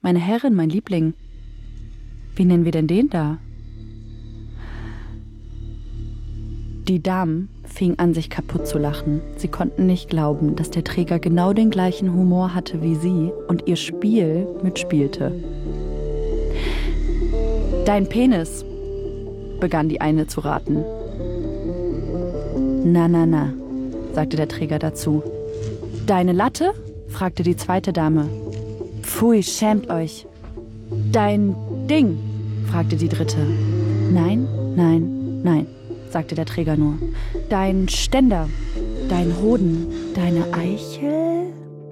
Meine Herrin, mein Liebling. Wie nennen wir denn den da? Die Damen fingen an, sich kaputt zu lachen. Sie konnten nicht glauben, dass der Träger genau den gleichen Humor hatte wie sie und ihr Spiel mitspielte. Dein Penis, begann die eine zu raten. Na, sagte der Träger dazu. Deine Latte? Fragte die zweite Dame. Pfui, schämt euch. Dein Ding? Fragte die dritte. Nein, sagte der Träger nur. Dein Ständer, dein Hoden, deine Eichel?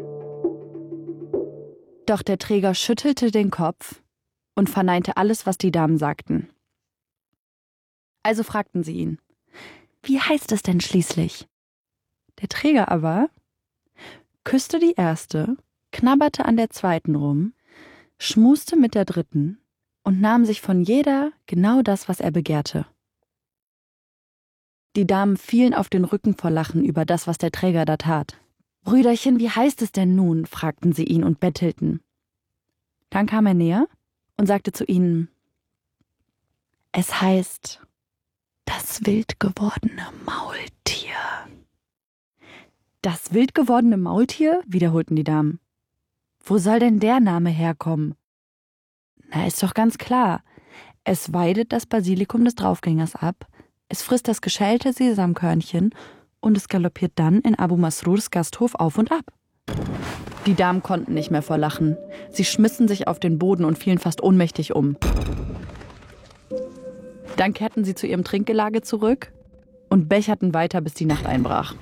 Doch der Träger schüttelte den Kopf und verneinte alles, was die Damen sagten. Also fragten sie ihn, wie heißt es denn schließlich? Der Träger aber küsste die erste, knabberte an der zweiten rum, schmuste mit der dritten und nahm sich von jeder genau das, was er begehrte. Die Damen fielen auf den Rücken vor Lachen über das, was der Träger da tat. »Brüderchen, wie heißt es denn nun?« fragten sie ihn und bettelten. Dann kam er näher und sagte zu ihnen, »Es heißt, das wild gewordene Maultier.« »Das wild gewordene Maultier?« wiederholten die Damen. »Wo soll denn der Name herkommen?« »Na, ist doch ganz klar. Es weidet das Basilikum des Draufgängers ab, es frisst das geschälte Sesamkörnchen und es galoppiert dann in Abu Masrurs Gasthof auf und ab.« Die Damen konnten nicht mehr vor Lachen. Sie schmissen sich auf den Boden und fielen fast ohnmächtig um. Dann kehrten sie zu ihrem Trinkgelage zurück und becherten weiter, bis die Nacht einbrach.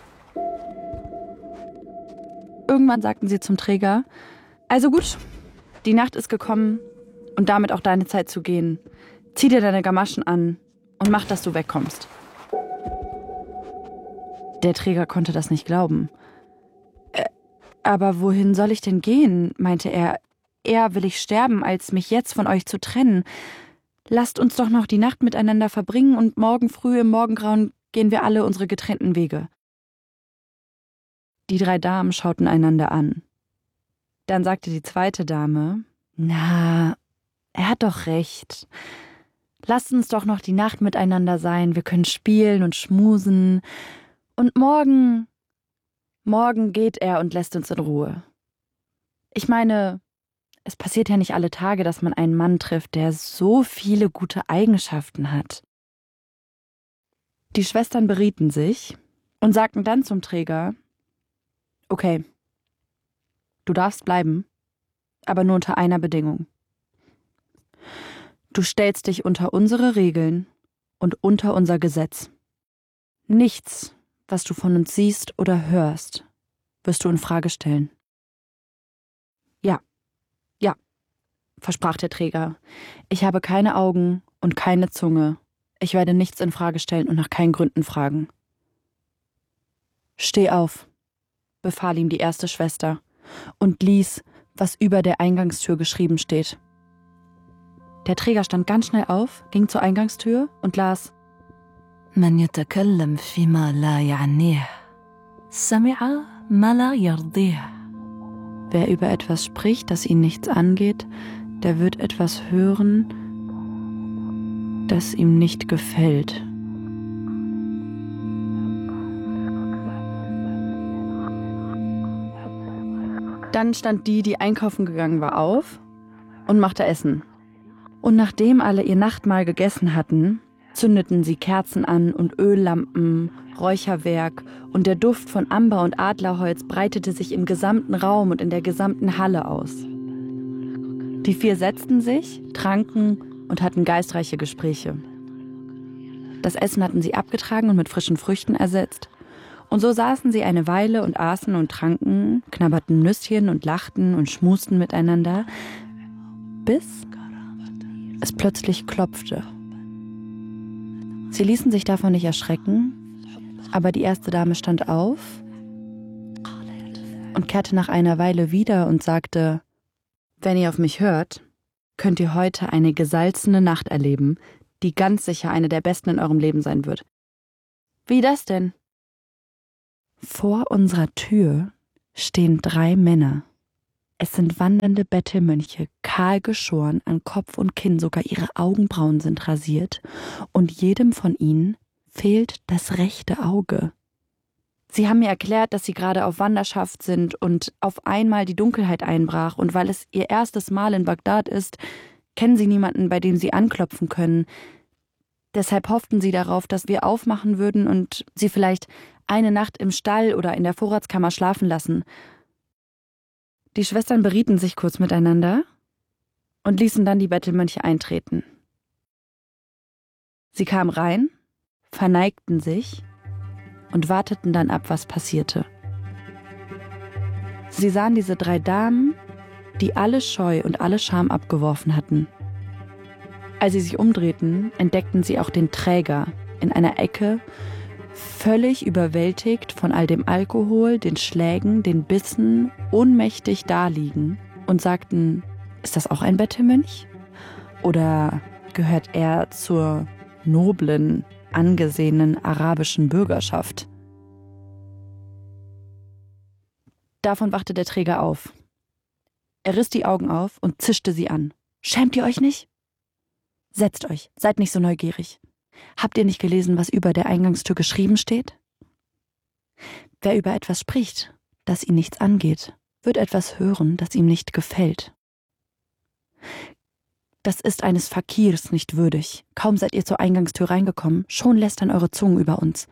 Irgendwann sagten sie zum Träger, also gut, die Nacht ist gekommen und damit auch deine Zeit zu gehen. Zieh dir deine Gamaschen an und mach, dass du wegkommst. Der Träger konnte das nicht glauben. Aber wohin soll ich denn gehen, meinte er. Eher will ich sterben, als mich jetzt von euch zu trennen. Lasst uns doch noch die Nacht miteinander verbringen und morgen früh im Morgengrauen gehen wir alle unsere getrennten Wege. Die 3 Damen schauten einander an. Dann sagte die zweite Dame, na, er hat doch recht. Lasst uns doch noch die Nacht miteinander sein, wir können spielen und schmusen. Und morgen geht er und lässt uns in Ruhe. Ich meine, es passiert ja nicht alle Tage, dass man einen Mann trifft, der so viele gute Eigenschaften hat. Die Schwestern berieten sich und sagten dann zum Träger, okay, du darfst bleiben, aber nur unter einer Bedingung. Du stellst dich unter unsere Regeln und unter unser Gesetz. Nichts, was du von uns siehst oder hörst, wirst du in Frage stellen. Ja, versprach der Träger. Ich habe keine Augen und keine Zunge. Ich werde nichts in Frage stellen und nach keinen Gründen fragen. Steh auf, befahl ihm die erste Schwester und lies, was über der Eingangstür geschrieben steht. Der Träger stand ganz schnell auf, ging zur Eingangstür und las: Man yatakallam fima la ya'nih, sami'a ma la yardih. Wer über etwas spricht, das ihn nichts angeht, der wird etwas hören, das ihm nicht gefällt. Dann stand die einkaufen gegangen war, auf und machte Essen. Und nachdem alle ihr Nachtmahl gegessen hatten, zündeten sie Kerzen an und Öllampen, Räucherwerk, und der Duft von Amber und Adlerholz breitete sich im gesamten Raum und in der gesamten Halle aus. Die 4 setzten sich, tranken und hatten geistreiche Gespräche. Das Essen hatten sie abgetragen und mit frischen Früchten ersetzt. Und so saßen sie eine Weile und aßen und tranken, knabberten Nüsschen und lachten und schmusten miteinander, bis es plötzlich klopfte. Sie ließen sich davon nicht erschrecken, aber die erste Dame stand auf und kehrte nach einer Weile wieder und sagte, wenn ihr auf mich hört, könnt ihr heute eine gesalzene Nacht erleben, die ganz sicher eine der besten in eurem Leben sein wird. Wie das denn? Vor unserer Tür stehen 3 Männer. Es sind wandernde Bettelmönche, kahl geschoren, an Kopf und Kinn, sogar ihre Augenbrauen sind rasiert und jedem von ihnen fehlt das rechte Auge. Sie haben mir erklärt, dass sie gerade auf Wanderschaft sind und auf einmal die Dunkelheit einbrach und weil es ihr erstes Mal in Bagdad ist, kennen sie niemanden, bei dem sie anklopfen können. Deshalb hofften sie darauf, dass wir aufmachen würden und sie vielleicht eine Nacht im Stall oder in der Vorratskammer schlafen lassen. Die Schwestern berieten sich kurz miteinander und ließen dann die Bettelmönche eintreten. Sie kamen rein, verneigten sich und warteten dann ab, was passierte. Sie sahen diese 3 Damen, die alle Scheu und alle Scham abgeworfen hatten. Als sie sich umdrehten, entdeckten sie auch den Träger in einer Ecke, völlig überwältigt von all dem Alkohol, den Schlägen, den Bissen, ohnmächtig daliegen und sagten, ist das auch ein Bettelmönch? Oder gehört er zur noblen, angesehenen arabischen Bürgerschaft? Davon wachte der Träger auf. Er riss die Augen auf und zischte sie an. Schämt ihr euch nicht? Setzt euch, seid nicht so neugierig. Habt ihr nicht gelesen, was über der Eingangstür geschrieben steht? Wer über etwas spricht, das ihn nichts angeht, wird etwas hören, das ihm nicht gefällt. Das ist eines Fakirs nicht würdig. Kaum seid ihr zur Eingangstür reingekommen, schon lästern eure Zungen über uns.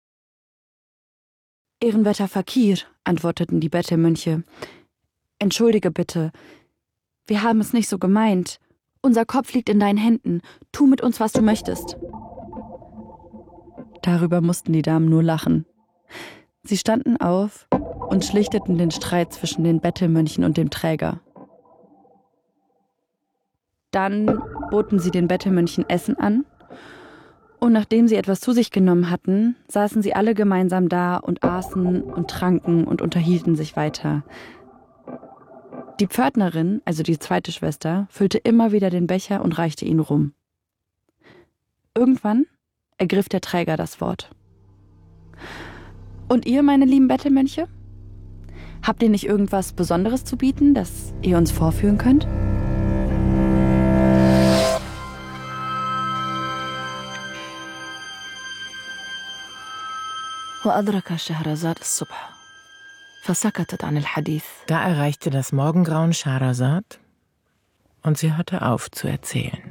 Ehrenwerter Fakir, antworteten die Bettelmönche, entschuldige bitte, wir haben es nicht so gemeint. Unser Kopf liegt in deinen Händen. Tu mit uns, was du möchtest. Darüber mussten die Damen nur lachen. Sie standen auf und schlichteten den Streit zwischen den Bettelmönchen und dem Träger. Dann boten sie den Bettelmönchen Essen an und nachdem sie etwas zu sich genommen hatten, saßen sie alle gemeinsam da und aßen und tranken und unterhielten sich weiter. Die Pförtnerin, also die zweite Schwester, füllte immer wieder den Becher und reichte ihn rum. Irgendwann ergriff der Träger das Wort. Und ihr, meine lieben Bettelmönche? Habt ihr nicht irgendwas Besonderes zu bieten, das ihr uns vorführen könnt? Da erreichte das Morgengrauen Schahrazad und sie hörte auf zu erzählen.